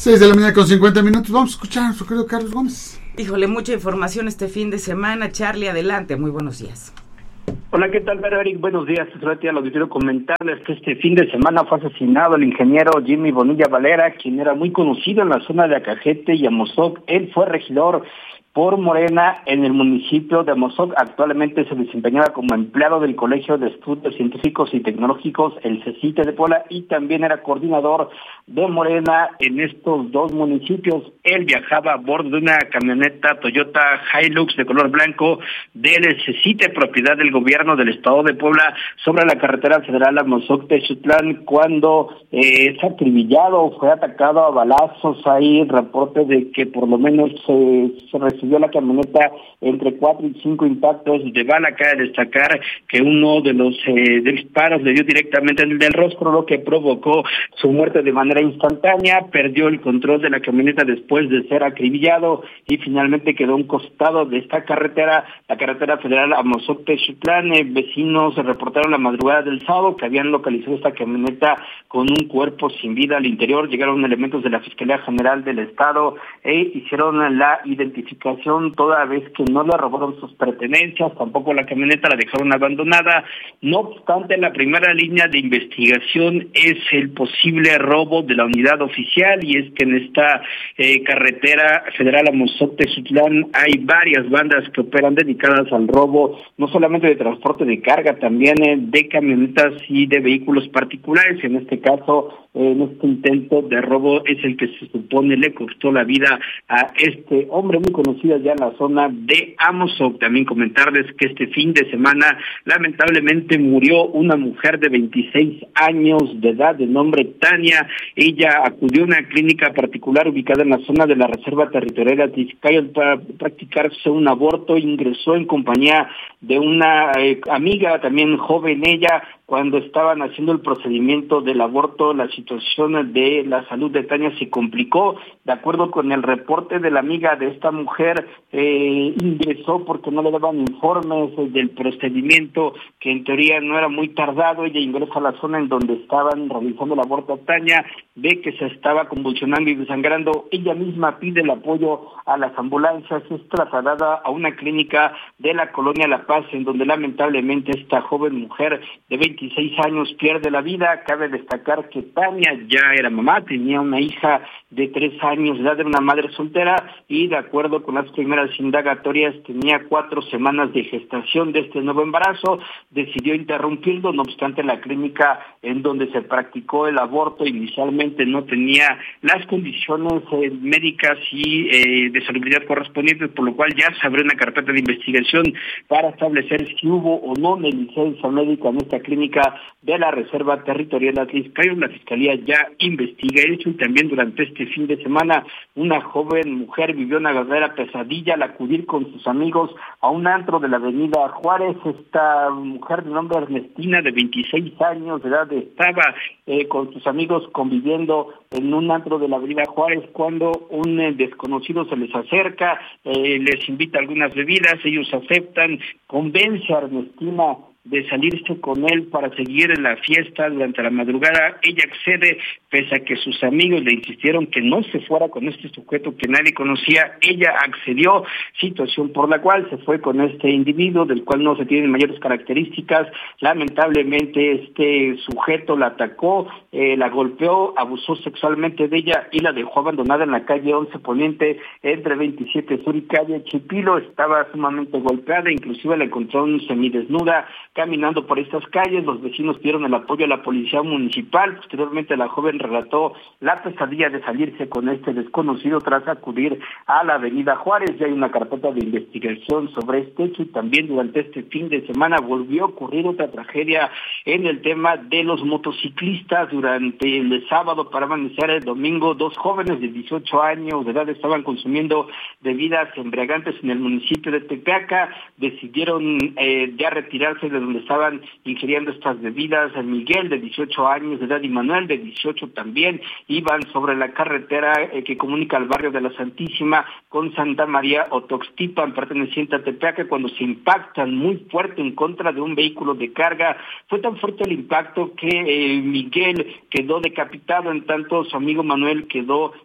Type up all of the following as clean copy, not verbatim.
6 de la mañana con 50 minutos. Vamos a escuchar a nuestro querido Carlos Gómez. Híjole, mucha información este fin de semana. Charlie, adelante, muy buenos días. Hola, ¿qué tal, Eric? Buenos días. Solamente al auditorio comentarles que este fin de semana fue asesinado el ingeniero Jimmy Bonilla Valera, quien era muy conocido en la zona de Acajete y Amozoc. Él fue regidor por Morena en el municipio de Amozoc. Actualmente se desempeñaba como empleado del Colegio de Estudios Científicos y Tecnológicos, el CECITE de Puebla, y también era coordinador de Morena en estos dos municipios. Él viajaba a bordo de una camioneta Toyota Hilux de color blanco del CECITE, propiedad del gobierno del estado de Puebla, sobre la carretera federal Amozoc-Texutlán, cuando es acribillado, fue atacado a balazos. Hay reportes de que por lo menos se recibió la camioneta entre 4 y 5 impactos de bala. Cabe destacar que uno de los disparos le dio directamente en el del rostro, lo que provocó su muerte de manera instantánea. Perdió el control de la camioneta después de ser acribillado y finalmente quedó a un costado de esta carretera, la carretera federal Amozoc-Texutlán. Vecinos reportaron la madrugada del sábado que habían localizado esta camioneta con un cuerpo sin vida al interior. Llegaron elementos de la Fiscalía General del Estado e hicieron la identificación, toda vez que no le robaron sus pertenencias, tampoco la camioneta la dejaron abandonada. No obstante, la primera línea de investigación es el posible robo de la unidad oficial, y es que en esta carretera federal Amozoc-Texutlán hay varias bandas que operan dedicadas al robo, no solamente de transporte de carga, también de camionetas y de vehículos particulares. En este caso, en este intento de robo es el que se supone le costó la vida a este hombre muy conocido ya en la zona de Amozoc. También comentarles que este fin de semana lamentablemente murió una mujer de 26 años de edad de nombre Tania. Ella acudió a una clínica particular ubicada en la zona de la Reserva Territorial de Atliscayo para practicarse un aborto. Ingresó en compañía de una amiga, también joven ella. Cuando estaban haciendo el procedimiento del aborto, la situación de la salud de Tania se complicó. De acuerdo con el reporte de la amiga de esta mujer, ingresó porque no le daban informes del procedimiento, que en teoría no era muy tardado. Ella ingresa a la zona en donde estaban realizando el aborto a Tania, ve que se estaba convulsionando y desangrando. Ella misma pide el apoyo a las ambulancias, es trasladada a una clínica de la colonia La Paz, en donde lamentablemente esta joven mujer de 26 años pierde la vida. Cabe destacar que Tania ya era mamá, tenía una hija de 3 años de edad, era una madre soltera, y de acuerdo con las primeras indagatorias tenía 4 semanas de gestación de este nuevo embarazo. Decidió interrumpirlo, no obstante la clínica en donde se practicó el aborto inicialmente no tenía las condiciones médicas y de salubridad correspondientes, por lo cual ya se abrió una carpeta de investigación para establecer si hubo o no negligencia médica en esta clínica de la Reserva Territorial de Atliscayo. La Fiscalía ya investiga eso. Y también durante este fin de semana una joven mujer vivió una verdadera pesadilla al acudir con sus amigos a un antro de la avenida Juárez. Esta mujer de nombre Ernestina, de 26 años de edad, estaba con sus amigos conviviendo en un antro de la avenida Juárez cuando un desconocido se les acerca, les invita algunas bebidas, ellos aceptan, convence a Ernestina de salirse con él para seguir en la fiesta durante la madrugada. Ella accede, pese a que sus amigos le insistieron que no se fuera con este sujeto que nadie conocía. Ella accedió, situación por la cual se fue con este individuo, del cual no se tienen mayores características. Lamentablemente este sujeto la atacó, la golpeó, abusó sexualmente de ella y la dejó abandonada en la calle 11 Poniente, entre 27 Sur y calle Chipilo. Estaba sumamente golpeada, inclusive la encontró semidesnuda caminando por estas calles. Los vecinos pidieron el apoyo a la policía municipal. Posteriormente la joven relató la pesadilla de salirse con este desconocido tras acudir a la avenida Juárez. Ya hay una carpeta de investigación sobre este hecho, y también durante este fin de semana volvió a ocurrir otra tragedia en el tema de los motociclistas. Durante el sábado para amanecer el domingo, 2 jóvenes de 18 años de edad estaban consumiendo bebidas embriagantes en el municipio de Tepeaca. Decidieron ya retirarse de donde estaban ingiriendo estas bebidas. Miguel, de 18 años de edad, y Manuel, de 18 también, iban sobre la carretera que comunica al barrio de la Santísima con Santa María Otoxtipan, perteneciente a Tepeaca, cuando se impactan muy fuerte en contra de un vehículo de carga. Fue tan fuerte el impacto que Miguel quedó decapitado, en tanto su amigo Manuel quedó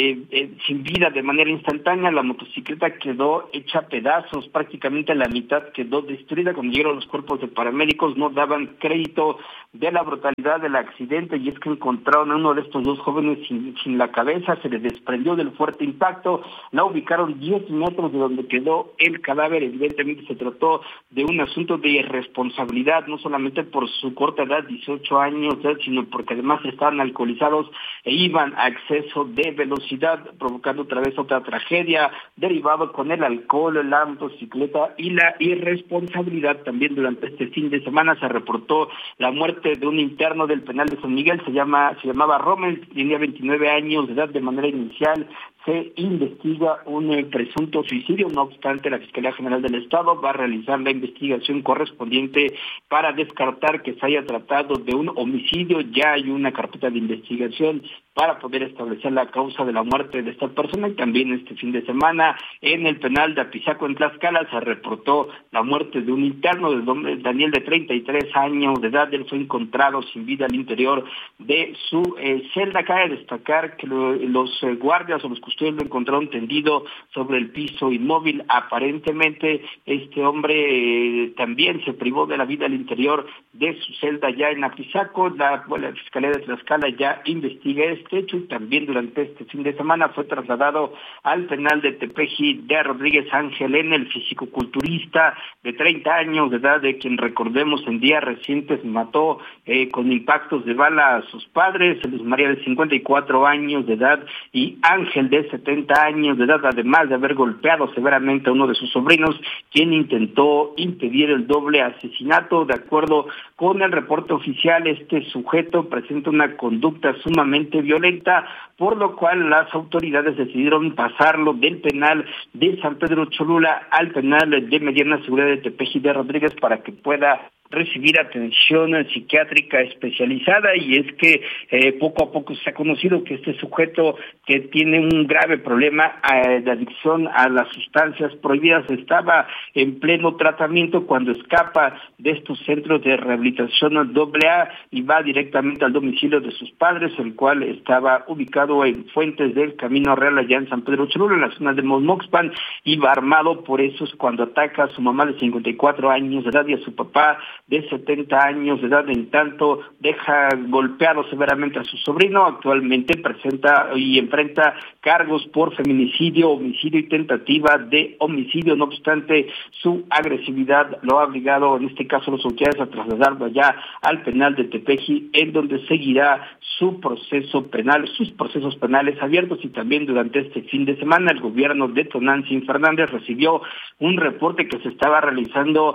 sin vida de manera instantánea. La motocicleta quedó hecha pedazos, prácticamente la mitad quedó destruida. Cuando llegaron los cuerpos de paramédicos no daban crédito de la brutalidad del accidente, y es que encontraron a uno de estos dos jóvenes sin la cabeza, se le desprendió del fuerte impacto, la ubicaron 10 metros de donde quedó el cadáver. Evidentemente se trató de un asunto de irresponsabilidad, no solamente por su corta edad, 18 años, sino porque además estaban alcoholizados e iban a exceso de velocidad, provocando otra vez otra tragedia, derivado con el alcohol, la motocicleta y la irresponsabilidad. También durante este fin de semana se reportó la muerte de un interno del penal de San Miguel, se llamaba Rommel, tenía 29 años de edad. De manera inicial se investiga un presunto suicidio, no obstante la Fiscalía General del Estado va a realizar la investigación correspondiente para descartar que se haya tratado de un homicidio. Ya hay una carpeta de investigación para poder establecer la causa de la muerte de esta persona. Y también este fin de semana en el penal de Apizaco en Tlaxcala se reportó la muerte de un interno, del nombre Daniel, de 33 años de edad. Él fue encontrado sin vida al interior de su celda. Cabe destacar que los guardias o los custodios lo encontraron tendido sobre el piso inmóvil. Aparentemente este hombre también se privó de la vida al interior de su celda ya en Apizaco. La Fiscalía de Tlaxcala ya investiga este hecho, y también durante este fin de semana fue trasladado al penal de Tepeji de Rodríguez Ángel en el fisicoculturista de 30 años de edad, de quien recordemos en días recientes mató con impactos de bala a sus padres, Luz María de 54 años de edad y Ángel de 70 años de edad, además de haber golpeado severamente a uno de sus sobrinos, quien intentó impedir el doble asesinato. De acuerdo con el reporte oficial, este sujeto presenta una conducta sumamente violenta, por lo cual las autoridades decidieron pasarlo del penal de San Pedro Cholula al penal de mediana seguridad de Tepeji de Rodríguez para que pueda recibir atención psiquiátrica especializada. Y es que poco a poco se ha conocido que este sujeto, que tiene un grave problema de adicción a las sustancias prohibidas, estaba en pleno tratamiento cuando escapa de estos centros de rehabilitación AA y va directamente al domicilio de sus padres, el cual estaba ubicado en Fuentes del Camino Real, allá en San Pedro Cholula, en la zona de Momoxpan. Iba armado, por eso es cuando ataca a su mamá de 54 años de edad y a su papá de 70 años de edad. En tanto, deja golpeado severamente a su sobrino. Actualmente presenta y enfrenta cargos por feminicidio, homicidio y tentativa de homicidio. No obstante, su agresividad lo ha obligado, en este caso, las autoridades a trasladarlo allá al penal de Tepeji, en donde seguirá su proceso penal, sus procesos penales abiertos. Y también durante este fin de semana, el gobierno de Tonantzin Fernández recibió un reporte que se estaba realizando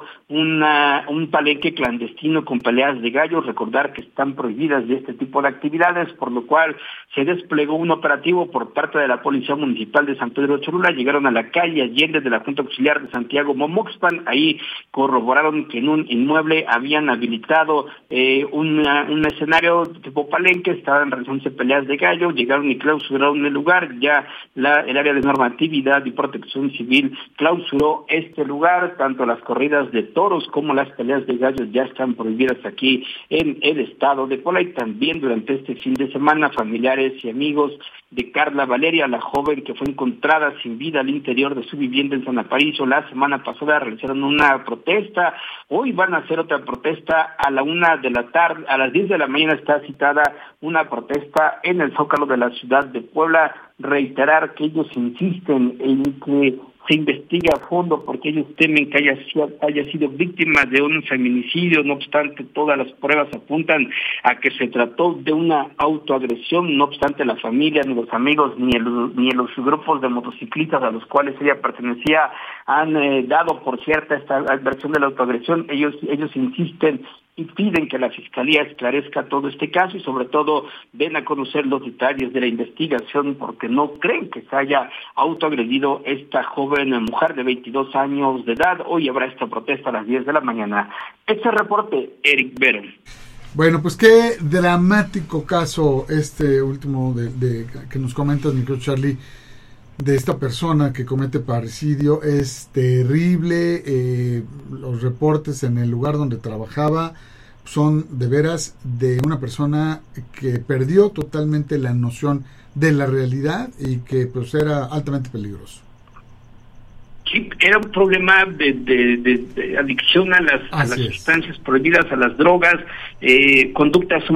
un palenque clandestino con peleas de gallos. Recordar que están prohibidas de este tipo de actividades, por lo cual se desplegó un operativo por parte de la Policía Municipal de San Pedro Cholula. Llegaron a la calle Allende de la Junta Auxiliar de Santiago Momoxpan. Ahí corroboraron que en un inmueble habían habilitado un escenario tipo palenque, estaban realizándose peleas de gallo. Llegaron y clausuraron el lugar. Ya el área de normatividad y protección civil clausuró este lugar. Tanto las corridas de toros como las peleas de gallos ya están prohibidas aquí en el estado de Puebla. Y también durante este fin de semana, familiares y amigos de Carla Valeria, la joven que fue encontrada sin vida al interior de su vivienda en San Aparicio la semana pasada, realizaron una protesta. Hoy van a hacer otra protesta a la 1 de la tarde, a las 10 de la mañana está citada una protesta en el Zócalo de la ciudad de Puebla. Reiterar que ellos insisten en que se investigue a fondo, porque ellos temen que haya sido víctima de un feminicidio. No obstante, todas las pruebas apuntan a que se trató de una autoagresión. No obstante, la familia, ni los amigos, ni los grupos de motociclistas a los cuales ella pertenecía han dado por cierta esta versión de la autoagresión. Ellos insisten y piden que la Fiscalía esclarezca todo este caso y sobre todo den a conocer los detalles de la investigación porque no creen que se haya autoagredido esta joven mujer de 22 años de edad. Hoy habrá esta protesta a las 10 de la mañana. Este reporte, Eric Vero. Bueno, pues qué dramático caso este último que nos comentas, mi querido Charlie, de esta persona que comete parricidio. Es terrible. Los reportes en el lugar donde trabajaba son de veras de una persona que perdió totalmente la noción de la realidad y que pues era altamente peligroso. Sí, era un problema de adicción a las sustancias prohibidas, a las drogas, conductas